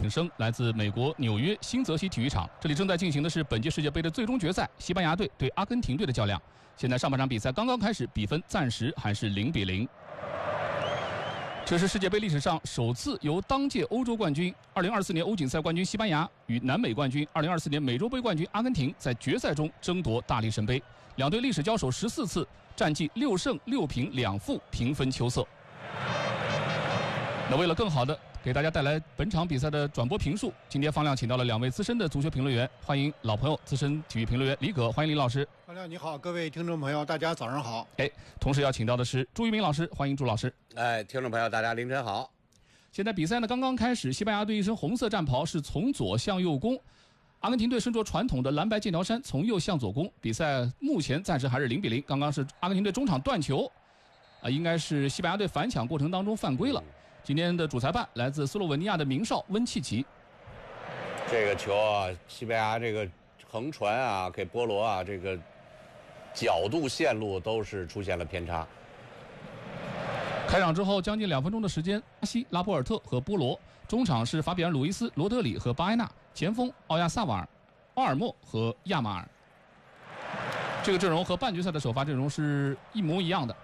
挺生来自美国纽约新泽西体育场，这里正在进行的是本届世界杯的最终决赛，西班牙队对阿根廷队的较量。现在上半场比赛刚刚开始，比分暂时还是0-0。这是世界杯历史上首次由当届欧洲冠军2024年欧锦赛冠军西班牙与南美冠军2024年美洲杯冠军阿根廷在决赛中争夺大力神杯。两队历史交手14次，战绩6胜6平2负，平分秋色。那为了更好的给大家带来本场比赛的转播评述，今天放量请到了2位资深的足球评论员，欢迎老朋友资深体育评论员李葛，欢迎李老师。 放量你好，各位听众朋友，大家早上好。 同时要请到的是朱一鸣老师，欢迎朱老师。 听众朋友大家凌晨好。 现在比赛呢刚刚开始，西班牙队一身红色战袍是从左向右攻，阿根廷队身着传统的蓝白剑条衫从右向左攻，比赛目前暂时还是0-0。刚刚是阿根廷队中场断球，应该是西班牙队反抢过程当中犯规了。今天的主裁判来自斯洛文尼亚的名哨温契奇。 这个球啊，西班牙这个横传啊，给波罗啊，这个角度线路都是出现了偏差。 开场之后将近2分钟的时间，巴西、拉波尔特和波罗，中场是法比安·鲁伊斯、罗德里和巴埃纳，前锋奥亚萨瓦尔、奥尔莫和亚马尔。这个阵容和半决赛的首发阵容是一模一样的。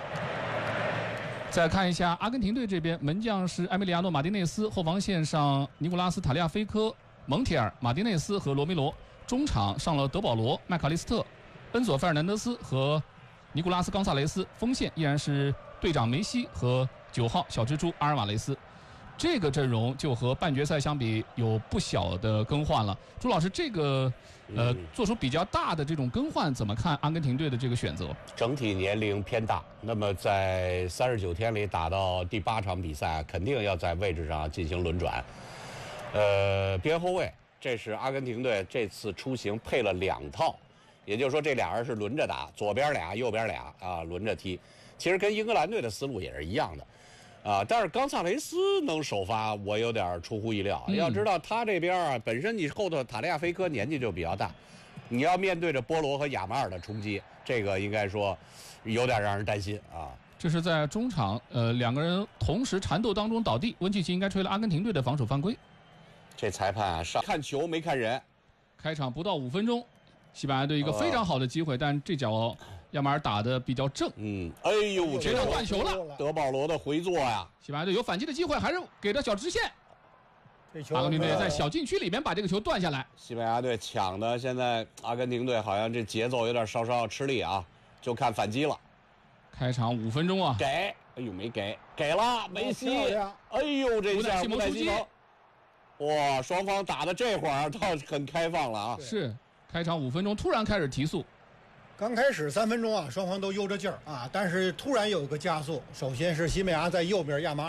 再看一下阿根廷队这边，门将是埃米利亚诺·马丁内斯，后防线上尼古拉斯·塔利亚菲科、蒙铁尔、马丁内斯和罗梅罗，中场上了德保罗、麦卡利斯特、恩佐·费尔南德斯和尼古拉斯·冈萨雷斯，锋线依然是队长梅西和9号小蜘蛛阿尔瓦雷斯。这个阵容就和半决赛相比有不小的更换了。朱老师，这个做出比较大的这种更换，怎么看阿根廷队的这个选择？ 整体年龄偏大，那么在39天里打到第8场比赛，肯定要在位置上进行轮转。边后卫，这是阿根廷队这次出行配了2套，也就是说这俩人是轮着打，左边俩，右边俩啊，轮着踢。其实跟英格兰队的思路也是一样的。但是冈萨雷斯能首发，我有点出乎意料。要知道他这边啊，本身你后头塔利亚菲科年纪就比较大，你要面对着波罗和亚马尔的冲击，这个应该说有点让人担心啊。 这是在中场2个人同时缠斗当中倒地，温契奇应该吹了阿根廷队的防守犯规。 这裁判啊，上看球没看人。 开场不到5分钟，西班牙队一个非常好的机会，但这脚亚马尔打得比较正。 哎呦， 这要断球了。 德保罗的回做呀， 西班牙队有反击的机会，还是给到小直线。阿根廷队在小禁区里面把这个球断下来。 西班牙队抢的，现在阿根廷队好像这节奏有点稍稍吃力啊，就看反击了。 开场5分钟啊， 给，哎呦没给，给了梅西，哎呦这下穆奈西蒙， 哇，双方打的这会儿倒很开放了啊。 是，开场5分钟突然开始提速。 刚开始3分钟啊，双方都悠着劲儿啊，但是突然有一个加速。首先是西班牙在右边亚马尔